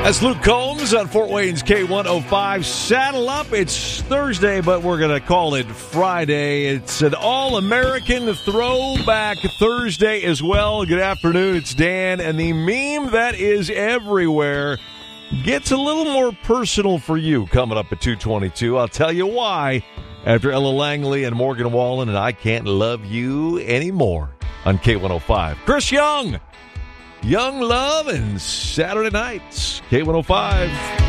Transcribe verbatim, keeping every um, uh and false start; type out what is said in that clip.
That's Luke Combs on Fort Wayne's K one oh five. Saddle up. It's Thursday, but we're going to call it Friday. It's an all-American throwback Thursday as well. Good afternoon. It's Dan, and the meme that is everywhere gets a little more personal for you coming up at two twenty-two. I'll tell you why after Ella Langley and Morgan Wallen and I Can't Love You Anymore on K one oh five. Chris Young. Young Love and Saturday Nights, K one oh five.